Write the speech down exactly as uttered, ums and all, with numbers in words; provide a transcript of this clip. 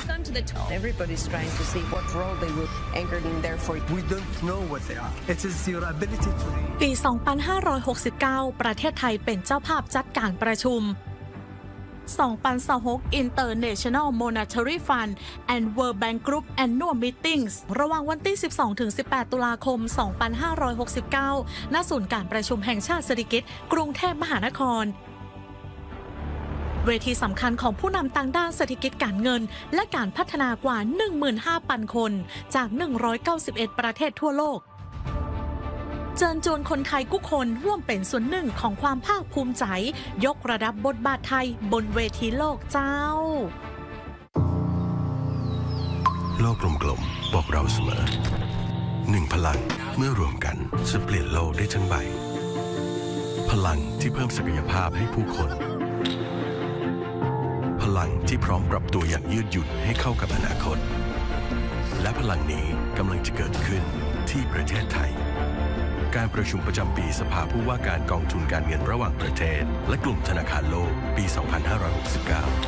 Welcome to the talk. Everybody's trying to see what role they will anchor in there for. We don't know what they are. It is your ability to read. ปี สองพันห้าร้อยหกสิบเก้า ประเทศไทยเป็นเจ้าภาพจัดการประชุม สองพันยี่สิบหก International Monetary Fund and World Bank Group Annual Meetings ระหว่างวันที่ สิบสองถึงสิบแปด ตุลาคม สองพันห้าร้อยหกสิบเก้า ณ ศูนย์การประชุมแห่งชาติเศรษฐกิจกรุงเทพมหานครเวทีสำคัญของผู้นำต่างด้านเศรษฐกิจการเงินและการพัฒนากว่า หนึ่งหมื่นห้าพัน คนจาก หนึ่งร้อยเก้าสิบเอ็ด ประเทศทั่วโลกเชิญชวนคนไทยทุกคนร่วมเป็นส่วนหนึ่งของความภาคภูมิใจยกระดับบทบาทไทยบนเวทีโลกเจ้าโลกกลมๆบอกเราเสมอหนึ่งพลังเมื่อรวมกันจะเปลี่ยนโลกได้ทั้งใบพลังที่เพิ่มศักยภาพให้ผู้คนพลังที่พร้อมปรับตัวอย่างยืดหยุ่นให้เข้ากับอนาคตและพลังนี้กำลังจะเกิดขึ้นที่ประเทศไทยการประชุมประจำปีสภาผู้ว่าการกองทุนการเงินระหว่างประเทศและกลุ่มธนาคารโลกปี สองพันห้าร้อยหกสิบเก้า